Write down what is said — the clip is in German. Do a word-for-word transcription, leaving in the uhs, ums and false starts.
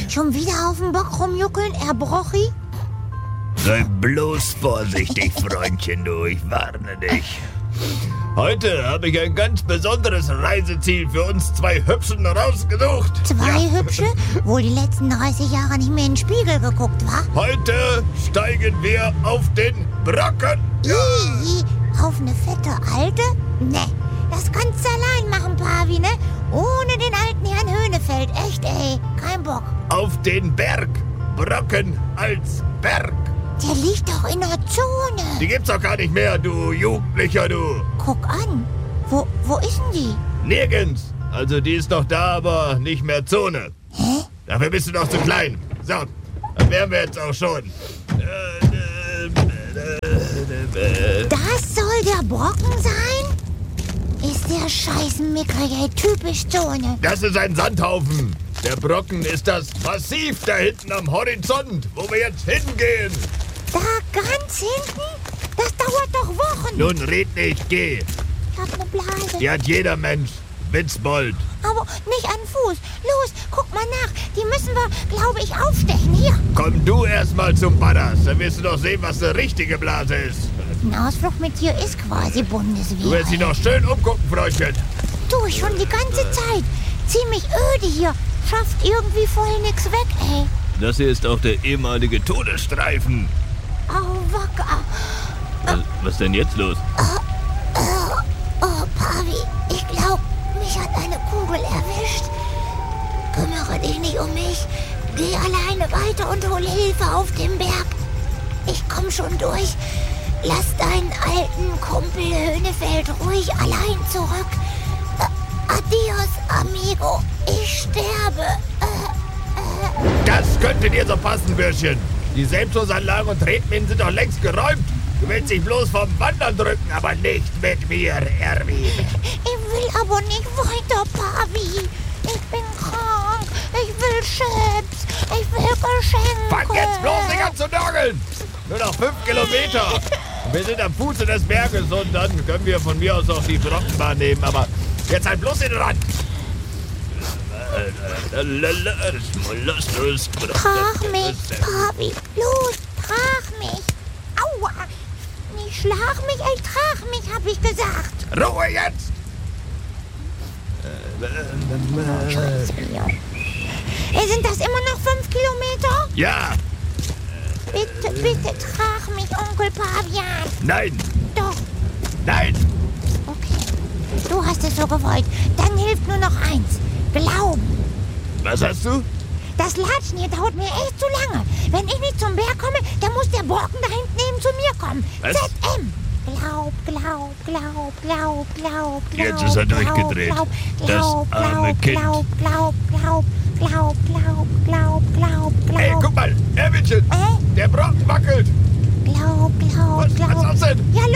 Schon wieder auf dem Bock rumjuckeln, Herr Brochi? Sei bloß vorsichtig, Freundchen, du, ich warne dich. Heute habe ich ein ganz besonderes Reiseziel für uns zwei Hübschen rausgesucht. Zwei Ja. Hübsche? Wohl die letzten dreißig Jahre nicht mehr in den Spiegel geguckt, wa? Heute steigen wir auf den Brocken. Ih, auf eine fette Alte? Ne, das kannst du allein machen, Pavi, ne? Ohne den alten Herrn Höhnefeld, echt, ey. Kein Bock. Auf den Berg. Brocken als Berg. Der liegt doch in der Zone. Die gibt's doch gar nicht mehr, du Jugendlicher, du. Guck an. Wo, wo ist denn die? Nirgends. Also die ist noch da, aber nicht mehr Zone. Hä? Dafür bist du noch zu klein. So, dann wären wir jetzt auch schon. Äh, äh, äh, äh, Das soll der Brocken sein? Ist der scheiß mickrig, ey, typisch Zone. Das ist ein Sandhaufen. Der Brocken ist das Massiv da hinten am Horizont, wo wir jetzt hingehen. Da ganz hinten? Das dauert doch Wochen. Nun red nicht, geh. Ich hab ne Blase. Die hat jeder Mensch. Witzbold. Aber nicht an den Fuß. Los, guck mal nach. Die müssen wir, glaube ich, aufstechen. Hier. Komm du erst mal zum Badass, dann wirst du doch sehen, was eine richtige Blase ist. Ein Ausflug mit dir ist quasi Du Bundeswehr. wirst dich noch schön umgucken, Freundchen. Du, schon die ganze Zeit. Ziemlich öde hier. Schafft irgendwie voll nix weg, ey. Das hier ist auch der ehemalige Todesstreifen. Oh, wacker. Was, was denn jetzt los? Oh, Pavi, ich glaub, mich hat eine Kugel erwischt. Kümmere dich nicht um mich. Geh alleine weiter und hol Hilfe auf dem Berg. Ich komm schon durch. Lass deinen alten Kumpel Höhnefeld ruhig allein zurück. Äh, adios, amigo. Ich sterbe. Äh, Das könnte dir so passen, Bürschchen. Die Selbstschussanlagen und Tretminen sind doch längst geräumt. Du willst dich bloß vom Wandern drücken, aber nicht mit mir, Erwin. ich will aber nicht weiter, Pavi. Ich bin krank. Ich will Chips. Ich will Geschenke. Fang jetzt bloß nicht an zu nörgeln. Nur noch fünf Kilometer. Wir sind am Fuße des Berges und dann können wir von mir aus auch die Brockenbahn nehmen. Aber jetzt halt bloß den Rand. Trag mich, Pavi. Los, trag mich. Aua. Nicht schlag mich, ey, trag mich, hab ich gesagt. Ruhe jetzt! Ey, sind das immer noch fünf Kilometer? Ja, Bitte, bitte, trag mich, Onkel Pavian. nein, Doch, nein. okay. Du hast es so gewollt. Dann hilft nur noch eins. Glauben. Was hast du? Das Latschen hier dauert mir echt zu lange. Wenn ich nicht zum Berg komme, dann muss der Brocken da hinten eben zu mir kommen. Was? Z M. Glaub, glaub, glaub, glaub, glaub, glaub. Jetzt ist er glaub, durchgedreht. Glaub, Das glaub, arme glaub, Kind. glaub, glaub, glaub, glaub, glaub, glaub, glaub, glaub. Hey, guck mal, Erwinchen, Äh? der Brocken wackelt. Glaub, glaub, Was, glaub. was ist das denn? Ja,